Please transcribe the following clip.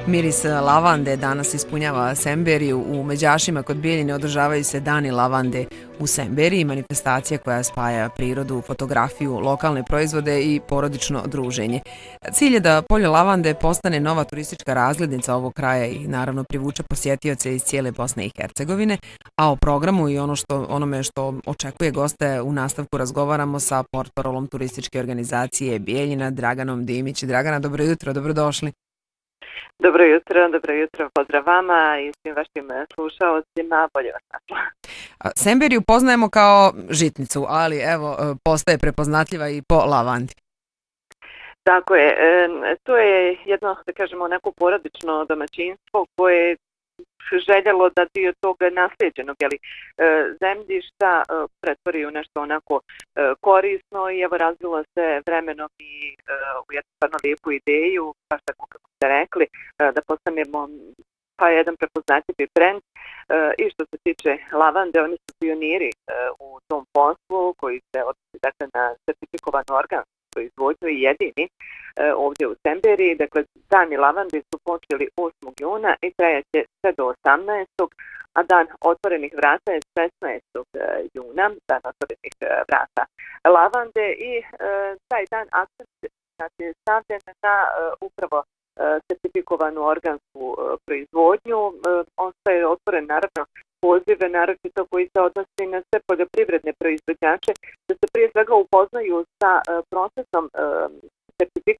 Miris lavande danas ispunjava Semberiju. U Međašima kod Bijeljine održavaju se dani lavande u Semberiji, manifestacija koja spaja prirodu, fotografiju, lokalne proizvode i porodično druženje. Cilj je da polje lavande postane nova turistička razglednica ovog kraja i naravno privuče posjetioce iz cijele Bosne i Hercegovine, a o programu i onome što očekuje goste u nastavku razgovaramo sa portparolom turističke organizacije Bijeljina, Draganom Dimić. Dragana, dobro jutro, dobrodošli. Dobro jutro, pozdrav vama i svim vašim slušaocima, bolje vas našla. Semberiju poznajemo kao žitnicu, ali evo, postaje prepoznatljiva i po lavandi. Tako je, to je jedno, da kažemo, onako porodično domaćinstvo koje željelo da dio tog nasljeđenog zemljišta pretvori u nešto onako korisno i evo razvilo se vremenom i u jednu stvarno lijepu ideju, baš tako kako ste rekli, da postanemo jedan prepoznatljivi brend. I što se tiče lavande, oni su pioniri u tom poslu koji se odnosi dakle na certifikovanu organsku proizvodnju i jedini ovdje u Semberiji. Dakle, dani lavande su počeli 8. juna i trajaće sve do 18. a dan otvorenih vrata je 16. juna, dan otvorenih vrata lavande i taj dan akcent je stavljen na upravo certifikovanu organsku proizvodnju. Ostaje otvoren naravno pozive, naročito koji se odnosi na sve poljoprivredne proizvođače, da se prije svega upoznaju sa procesom